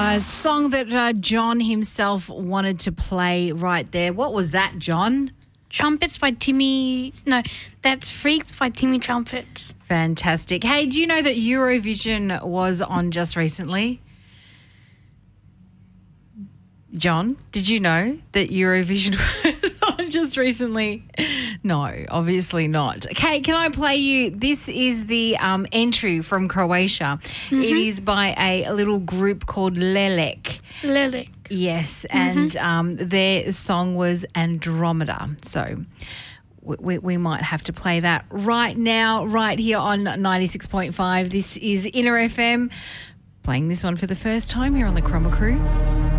Song that John himself wanted to play right there. What was that, John? Trumpets by Timmy. No, that's Freaks by Timmy Trumpets. Fantastic. Hey, do you know that Eurovision was on just recently? John, did you know that Eurovision was on just recently? No, obviously not. Okay, can I play you? This is the entry from Croatia. Mm-hmm. It is by a little group called Lelek. Lelek. Yes, and their song was Andromeda. So we might have to play that right now, right here on 96.5. This is Inner FM, playing this one for the first time here on the Chroma Crew.